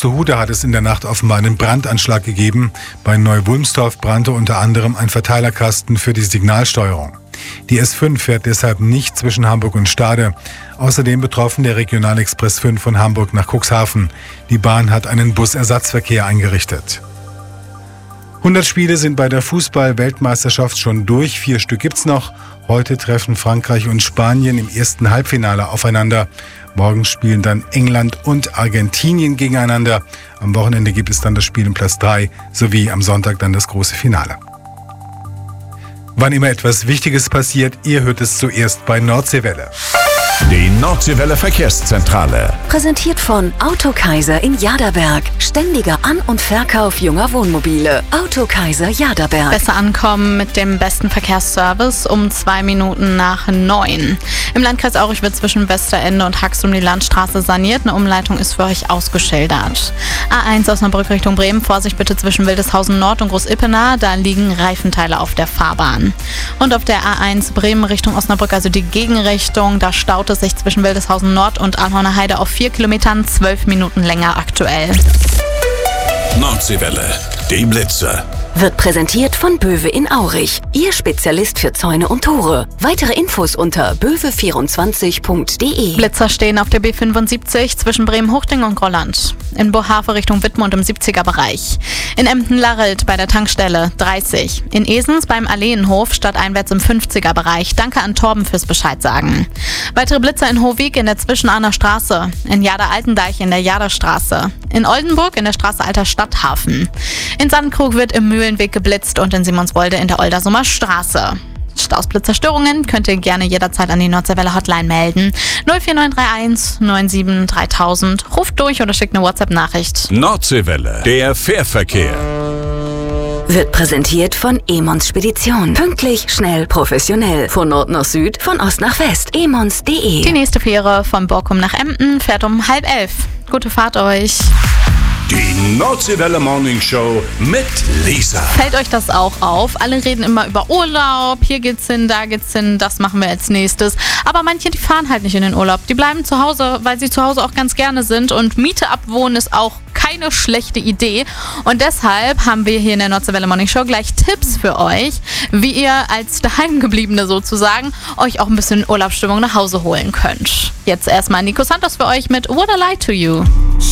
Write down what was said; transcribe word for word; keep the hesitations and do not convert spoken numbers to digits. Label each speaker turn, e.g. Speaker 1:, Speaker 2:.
Speaker 1: Buxtehude hat es in der Nacht offenbar einen Brandanschlag gegeben. Bei Neu-Wulmstorf brannte unter anderem ein Verteilerkasten für die Signalsteuerung. Die S fünf fährt deshalb nicht zwischen Hamburg und Stade. Außerdem betroffen der Regionalexpress fünf von Hamburg nach Cuxhaven. Die Bahn hat einen Busersatzverkehr eingerichtet. hundert Spiele sind bei der Fußball-Weltmeisterschaft schon durch. Vier Stück gibt's noch. Heute treffen Frankreich und Spanien im ersten Halbfinale aufeinander. Morgen spielen dann England und Argentinien gegeneinander. Am Wochenende gibt es dann das Spiel um Platz drei sowie am Sonntag dann das große Finale. Wann immer etwas Wichtiges passiert, ihr hört es zuerst bei Nordseewelle.
Speaker 2: Die Nordseewelle Verkehrszentrale.
Speaker 3: Präsentiert von Autokaiser in Jaderberg. Ständiger An- und Verkauf junger Wohnmobile. Autokaiser Jaderberg.
Speaker 4: Besser ankommen mit dem besten Verkehrsservice um zwei Minuten nach neun. Im Landkreis Aurich wird zwischen Westerende und Haxum die Landstraße saniert. Eine Umleitung ist für euch ausgeschildert. A eins Osnabrück Richtung Bremen. Vorsicht bitte zwischen Wildeshausen Nord und Groß-Ippenaar. Da liegen Reifenteile auf der Fahrbahn. Und auf der A eins Bremen Richtung Osnabrück, also die Gegenrichtung, da staut es sich zwischen Wildeshausen Nord und Arnhorner Heide auf vier Kilometern, zwölf Minuten länger aktuell.
Speaker 2: Nordseewelle, die Blitze.
Speaker 3: Wird präsentiert von Böwe in Aurich. Ihr Spezialist für Zäune und Tore. Weitere Infos unter böwe vierundzwanzig punkt de.
Speaker 4: Blitzer stehen auf der B fünfundsiebzig zwischen Bremen-Hochding und Grolland. In Bohave Richtung Wittmund im siebziger-Bereich. In Emden-Larelt bei der Tankstelle dreißig. In Esens beim Alleenhof stadteinwärts im fünfziger-Bereich. Danke an Torben fürs Bescheid sagen. Weitere Blitzer in Hohweg in der Zwischenahner Straße. In Jader-Altendeich in der Jaderstraße. In Oldenburg in der Straße Alter Stadthafen. In Sandkrug wird im Mühlenweg geblitzt und in Simonswolde in der Oldersumer Straße. Stausblitzerstörungen könnt ihr gerne jederzeit an die Nordseewelle Hotline melden. null vier neun drei eins neun sieben dreitausend. Ruft durch oder schickt eine WhatsApp-Nachricht.
Speaker 2: Nordseewelle, der Fährverkehr.
Speaker 3: Wird präsentiert von Emons Spedition. Pünktlich, schnell, professionell. Von Nord nach Süd, von Ost nach West. emons punkt de.
Speaker 4: Die nächste Fähre von Borkum nach Emden fährt um halb elf. Gute Fahrt euch.
Speaker 2: Die Nordseewelle Morning Show mit Lisa.
Speaker 4: Fällt euch das auch auf? Alle reden immer über Urlaub. Hier geht's hin, da geht's hin, das machen wir als nächstes. Aber manche, die fahren halt nicht in den Urlaub. Die bleiben zu Hause, weil sie zu Hause auch ganz gerne sind. Und Miete abwohnen ist auch keine schlechte Idee. Und deshalb haben wir hier in der Nordseewelle Morning Show gleich Tipps für euch, wie ihr als Daheimgebliebene sozusagen euch auch ein bisschen Urlaubsstimmung nach Hause holen könnt. Jetzt erstmal Nico Santos für euch mit Would I Lie to You.